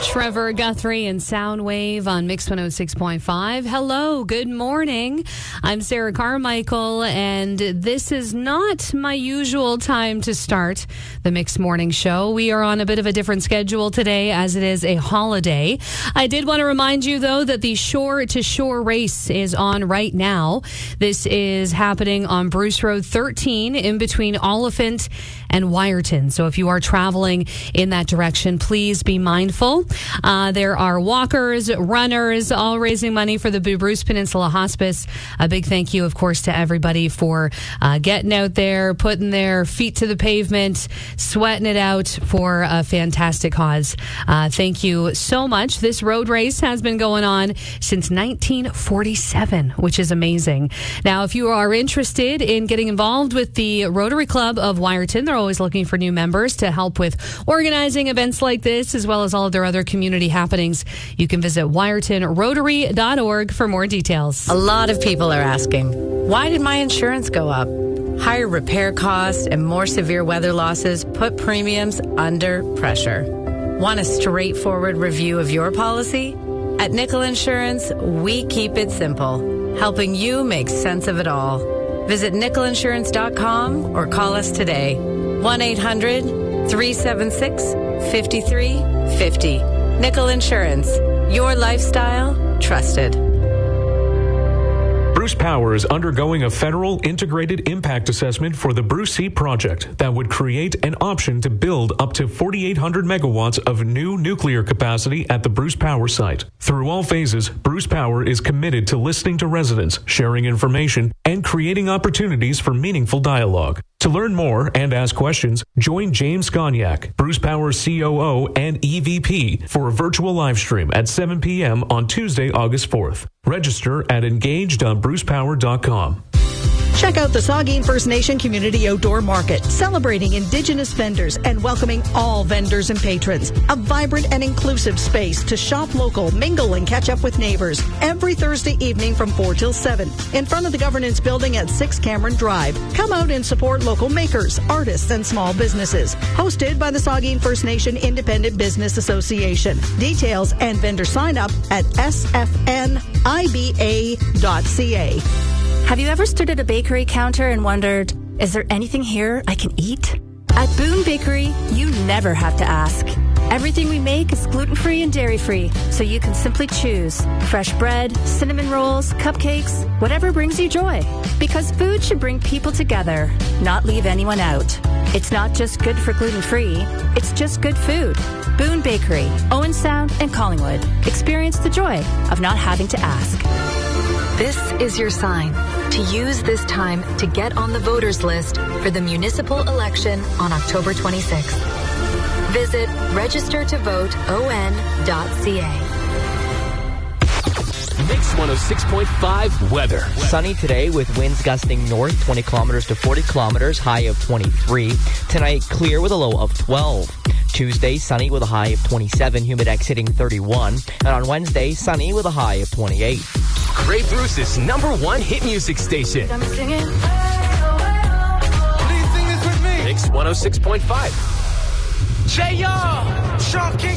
Trevor Guthrie and Soundwave on Mix 106.5. Hello, good morning. I'm Sarah Carmichael, and this is not my usual time to start the Mix Morning Show. We are on a bit of a different schedule today as it is a holiday. I did want to remind you, though, that the Shore to Shore race is on right now. This is happening on Bruce Road 13 in between Oliphant and Wyerton. So if you are traveling in that direction, please be mindful. There are walkers, runners, all raising money for the Bruce Peninsula Hospice. A big thank you, of course, to everybody for getting out there, putting their feet to the pavement, sweating it out for a fantastic cause. Thank you so much. This road race has been going on since 1947, which is amazing. Now, if you are interested in getting involved with the Rotary Club of Wyerton, they're always looking for new members to help with organizing events like this, as well as all of their other community happenings. You can visit wyertonrotary.org for more details. A lot of people are asking, why did my insurance go up? Higher repair costs and more severe weather losses put premiums under pressure. Want a straightforward review of your policy? At Nickel Insurance, we keep it simple, helping you make sense of it all. Visit nickelinsurance.com or call us today. 1-800-376-5350. Nickel Insurance. Your lifestyle, trusted. Bruce Power is undergoing a federal integrated impact assessment for the Bruce C project that would create an option to build up to 4,800 megawatts of new nuclear capacity at the Bruce Power site. Through all phases, Bruce Power is committed to listening to residents, sharing information, and creating opportunities for meaningful dialogue. To learn more and ask questions, join James Gonyak, Bruce Power's COO and EVP, for a virtual live stream at 7 p.m. on Tuesday, August 4th. Register at engage.brucepower.com. Check out the Saugeen First Nation Community Outdoor Market, celebrating Indigenous vendors and welcoming all vendors and patrons. A vibrant and inclusive space to shop local, mingle, and catch up with neighbors. Every Thursday evening from 4 till 7 in front of the Governance Building at 6 Cameron Drive. Come out and support local makers, artists, and small businesses. Hosted by the Saugeen First Nation Independent Business Association. Details and vendor sign up at sfniba.ca. Have you ever stood at a bakery counter and wondered, is there anything here I can eat? At Boone Bakery, you never have to ask. Everything we make is gluten-free and dairy-free, so you can simply choose fresh bread, cinnamon rolls, cupcakes, whatever brings you joy. Because food should bring people together, not leave anyone out. It's not just good for gluten-free, it's just good food. Boone Bakery, Owen Sound, and Collingwood. Experience the joy of not having to ask. This is your sign to use this time to get on the voters list for the municipal election on October 26th. Visit registertovoteon.ca. Mix 106.5 weather. Sunny today with winds gusting north 20 kilometers to 40 kilometers, high of 23. Tonight, clear with a low of 12. Tuesday, sunny with a high of 27, humidx hitting 31. And on Wednesday, sunny with a high of 28. Grey Bruce's #1 hit music station. I'm singing. Mix 106.5. J.R. Sean King.